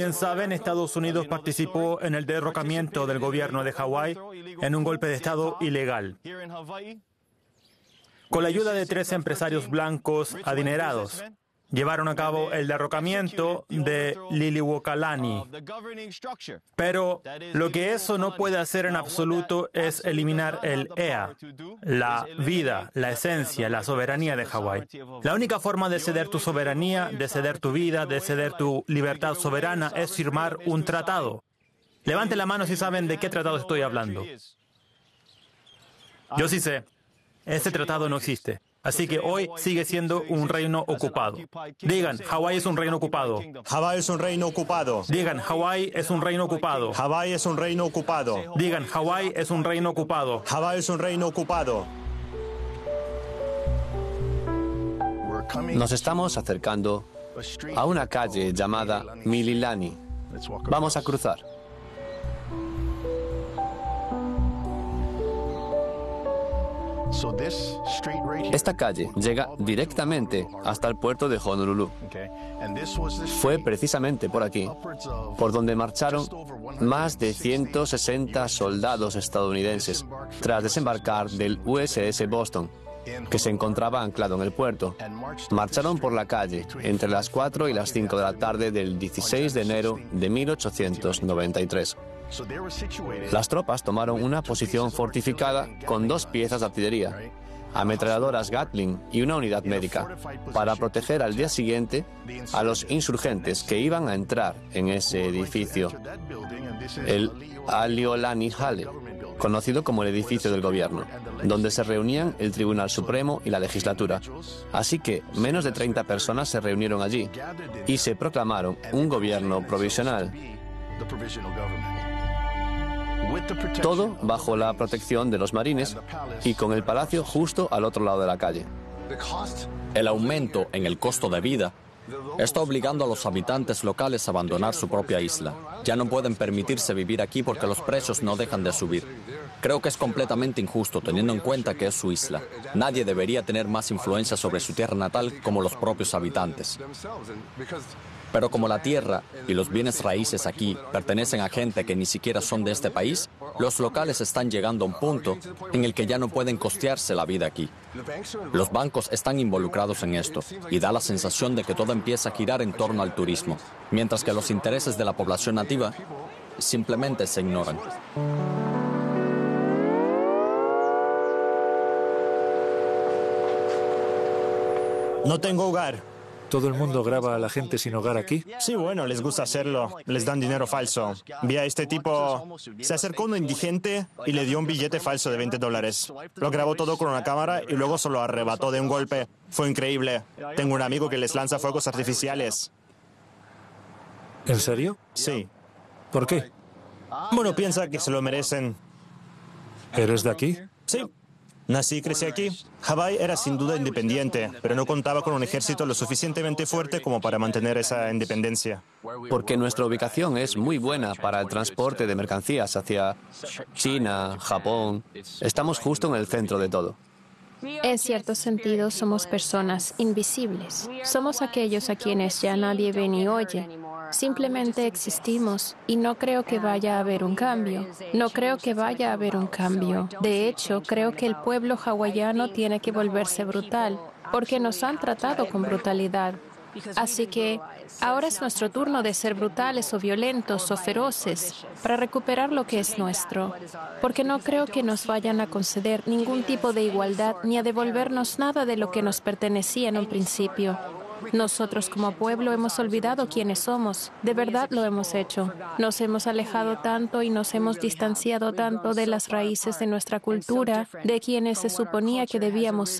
bien saben, Estados Unidos participó en el derrocamiento del gobierno de Hawái en un golpe de Estado ilegal, con la ayuda de 3 empresarios blancos adinerados. Llevaron a cabo el derrocamiento de Liliuokalani. Pero lo que eso no puede hacer en absoluto es eliminar el EA, la vida, la esencia, la soberanía de Hawái. La única forma de ceder tu soberanía, de ceder tu vida, de ceder tu libertad soberana es firmar un tratado. Levanten la mano si saben de qué tratado estoy hablando. Yo sí sé. Este tratado no existe. Así que hoy sigue siendo un reino ocupado. Digan, Hawái es un reino ocupado. Hawái es un reino ocupado. Digan, Hawái es un reino ocupado. Hawái es un reino ocupado. Digan, Hawái es un reino ocupado. Hawái es un reino ocupado. Nos estamos acercando a una calle llamada Mililani. Vamos a cruzar. Esta calle llega directamente hasta el puerto de Honolulu. Fue precisamente por aquí, por donde marcharon más de 160 soldados estadounidenses tras desembarcar del USS Boston, que se encontraba anclado en el puerto. Marcharon por la calle entre las 4 y las 5 de la tarde del 16 de enero de 1893. Las tropas tomaron una posición fortificada con 2 piezas de artillería, ametralladoras Gatling y una unidad médica, para proteger al día siguiente a los insurgentes que iban a entrar en ese edificio, el Aliolani Hale, conocido como el edificio del gobierno, donde se reunían el Tribunal Supremo y la legislatura. Así que menos de 30 personas se reunieron allí y se proclamaron un gobierno provisional. Todo bajo la protección de los marines y con el palacio justo al otro lado de la calle. El aumento en el costo de vida está obligando a los habitantes locales a abandonar su propia isla. Ya no pueden permitirse vivir aquí porque los precios no dejan de subir. Creo que es completamente injusto teniendo en cuenta que es su isla. Nadie debería tener más influencia sobre su tierra natal como los propios habitantes. Pero como la tierra y los bienes raíces aquí pertenecen a gente que ni siquiera son de este país, los locales están llegando a un punto en el que ya no pueden costearse la vida aquí. Los bancos están involucrados en esto y da la sensación de que todo empieza a girar en torno al turismo, mientras que los intereses de la población nativa simplemente se ignoran. No tengo hogar. ¿Todo el mundo graba a la gente sin hogar aquí? Sí, bueno, les gusta hacerlo. Les dan dinero falso. Vi a este tipo. Se acercó un indigente y le dio un billete falso de $20. Lo grabó todo con una cámara y luego se lo arrebató de un golpe. Fue increíble. Tengo un amigo que les lanza fuegos artificiales. ¿En serio? Sí. ¿Por qué? Bueno, piensa que se lo merecen. ¿Eres de aquí? Sí. Nací y crecí aquí. Hawái era sin duda independiente, pero no contaba con un ejército lo suficientemente fuerte como para mantener esa independencia. Porque nuestra ubicación es muy buena para el transporte de mercancías hacia China, Japón. Estamos justo en el centro de todo. En cierto sentido, somos personas invisibles. Somos aquellos a quienes ya nadie ve ni oye. Simplemente existimos y no creo que vaya a haber un cambio. No creo que vaya a haber un cambio. De hecho, creo que el pueblo hawaiano tiene que volverse brutal, porque nos han tratado con brutalidad. Así que ahora es nuestro turno de ser brutales o violentos o feroces para recuperar lo que es nuestro. Porque no creo que nos vayan a conceder ningún tipo de igualdad ni a devolvernos nada de lo que nos pertenecía en un principio. Nosotros como pueblo hemos olvidado quiénes somos. De verdad lo hemos hecho. Nos hemos alejado tanto y nos hemos distanciado tanto de las raíces de nuestra cultura, de quienes se suponía que debíamos ser.